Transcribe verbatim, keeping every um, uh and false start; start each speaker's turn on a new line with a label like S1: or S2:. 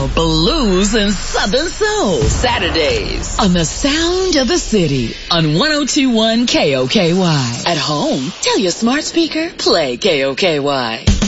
S1: Now, blues and southern soul. Saturdays on the Sound of the City on one oh two point one K O K Y. At home, tell your smart speaker, play K O K Y.